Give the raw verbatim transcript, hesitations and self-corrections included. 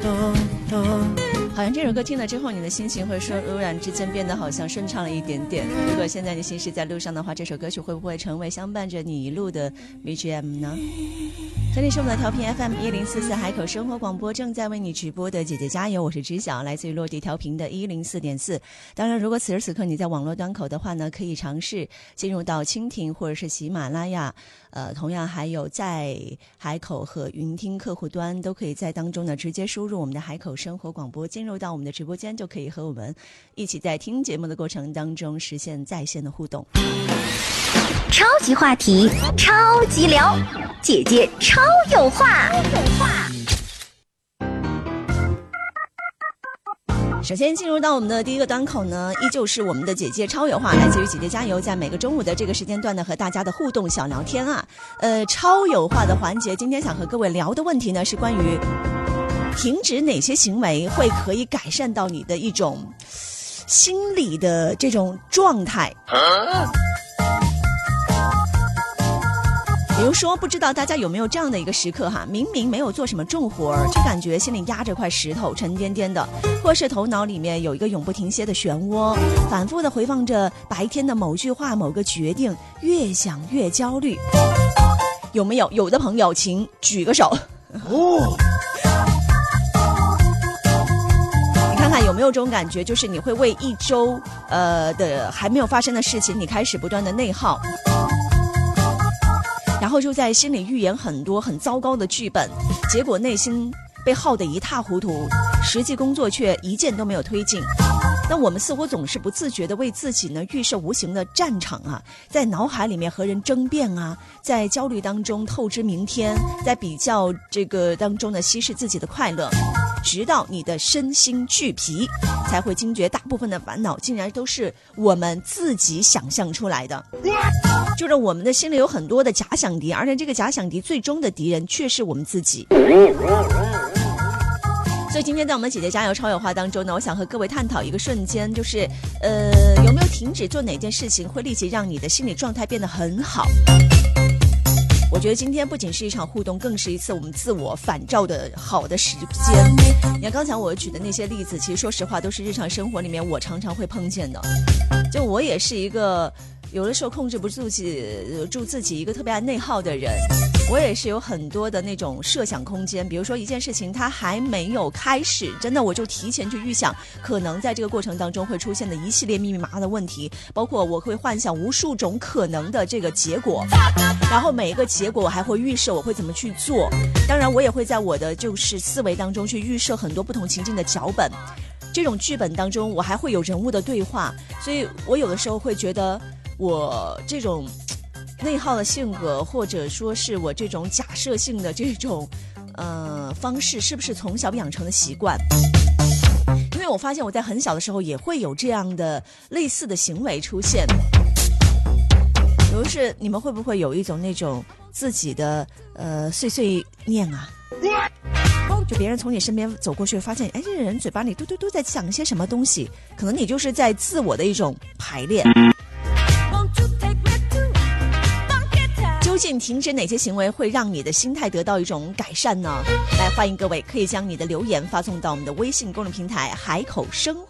好像这首歌听了之后，你的心情会说突然之间变得好像顺畅了一点点。如果现在你心是在路上的话，这首歌曲会不会成为相伴着你一路的 B G M 呢？这里是我们的调频 F M 一零四四海口生活广播，正在为你直播的姐姐加油，我是知晓，来自于落地调频的一零四点四。当然，如果此时此刻你在网络端口的话呢，可以尝试进入到蜻蜓或者是喜马拉雅，呃，同样还有在海口和云听客户端都可以在当中呢直接输入我们的海口生活广播，进入到我们的直播间，就可以和我们一起在听节目的过程当中实现在线的互动。 超级话题，超级聊，姐姐超有话。 首先进入到我们的第一个端口呢，依旧是我们的姐姐超有话，来自于姐姐加油，在每个中午的这个时间段呢，和大家的互动小聊天啊。呃，超有话的环节，今天想和各位聊的问题呢，是关于停止哪些行为会可以改善到你的一种心理的这种状态。啊，比如说，不知道大家有没有这样的一个时刻哈，明明没有做什么重活儿，就感觉心里压着块石头，沉甸甸的，或是头脑里面有一个永不停歇的漩涡，反复的回放着白天的某句话、某个决定，越想越焦虑。有没有？有的朋友请举个手。哦，你看看有没有这种感觉，就是你会为一周呃的还没有发生的事情，你开始不断的内耗。然后就在心里预言很多很糟糕的剧本，结果内心被耗得一塌糊涂，实际工作却一件都没有推进。但我们似乎总是不自觉地为自己呢预设无形的战场啊，在脑海里面和人争辩啊，在焦虑当中透支明天，在比较这个当中呢稀释自己的快乐，直到你的身心俱疲，才会惊觉大部分的烦恼竟然都是我们自己想象出来的。就是我们的心里有很多的假想敌，而且这个假想敌最终的敌人却是我们自己。所以今天在我们姐姐加油超有话当中呢，我想和各位探讨一个瞬间，就是呃，有没有停止做哪件事情会立即让你的心理状态变得很好。我觉得今天不仅是一场互动，更是一次我们自我反照的好的时间。你看刚才我举的那些例子，其实说实话都是日常生活里面我常常会碰见的。就我也是一个有的时候控制不住自己住自己一个特别爱内耗的人，我也是有很多的那种设想空间。比如说一件事情它还没有开始，真的我就提前去预想可能在这个过程当中会出现的一系列密密麻麻的问题，包括我会幻想无数种可能的这个结果，然后每一个结果我还会预设我会怎么去做。当然我也会在我的就是思维当中去预设很多不同情境的脚本，这种剧本当中我还会有人物的对话，所以我有的时候会觉得我这种内耗的性格，或者说是我这种假设性的这种呃方式，是不是从小养成的习惯？因为我发现我在很小的时候也会有这样的类似的行为出现。比如是你们会不会有一种那种自己的呃碎碎念啊？就别人从你身边走过去，发现哎，这个人嘴巴里嘟嘟嘟在讲一些什么东西，可能你就是在自我的一种排练。究竟停止哪些行为会让你的心态得到一种改善呢？来，欢迎各位可以将你的留言发送到我们的微信公众平台海口生